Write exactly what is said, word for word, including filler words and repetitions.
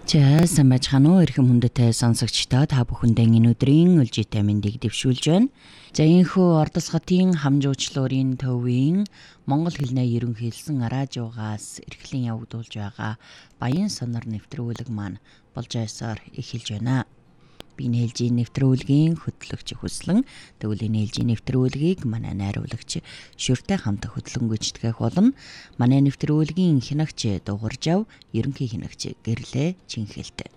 За сайн байцгаана уу эрхэм хүндэтэй сонсогчдоо та бүхэндээ энэ өдрийн үлжитэй мэндийг дэвшүүлж байна. За энэхүү ордосготын хамжуучлуурын төвийн монгол хэлний ерөнхийлсэн радиогаас эрхлэн явагдуулж байгаа Баян сонор нэвтрүүлэг маань болж байсаар эхэлж байна. Би нээлжийн нэвтрүүлгийн хөтлөгч хүслэн төвлийн нээлжийн нэвтрүүлгийг манай найруулагч Шүртэй хамт хөтлөнгөжтгөх болно. Манай нэвтрүүлгийн хянагч Дугаржав, ерөнхий хянагч Гэрлээ Чинхэлтэй.